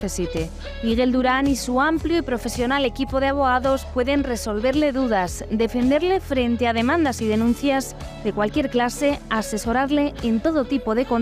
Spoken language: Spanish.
necesite. Miguel Durán y su amplio y profesional equipo de abogados pueden resolverle dudas, defenderle frente a demandas y denuncias de cualquier clase, asesorarle en todo tipo de